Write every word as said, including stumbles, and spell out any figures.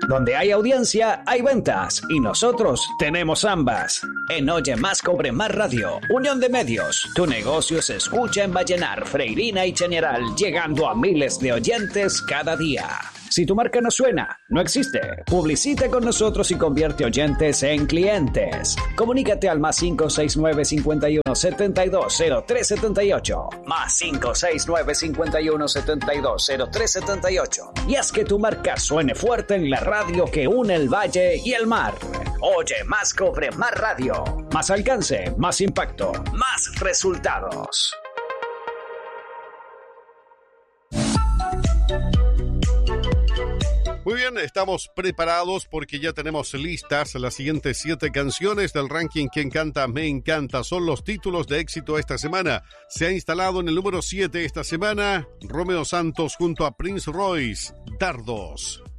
Donde hay audiencia, hay ventas. Y nosotros tenemos ambas. En Oye Más Cobre Más Radio, Unión de Medios, tu negocio se escucha en Vallenar, Freirina y Chañaral, llegando a miles de oyentes cada día. Si tu marca no suena, no existe. Publicita con nosotros y convierte oyentes en clientes. Comunícate al más cinco seis nueve, cincuenta y uno, setenta y dos, cero tres setenta y ocho. Más cinco seis nueve, cincuenta y uno, setenta y dos, cero tres setenta y ocho. Y haz que tu marca suene fuerte en la radio que une el valle y el mar. Oye Más Cobre Más Radio. Más alcance, más impacto, más resultados. Muy bien, estamos preparados porque ya tenemos listas las siguientes siete canciones del ranking Quien Canta Me Encanta. Son los títulos de éxito esta semana. Se ha instalado en el número siete esta semana Romeo Santos junto a Prince Royce, Dardos.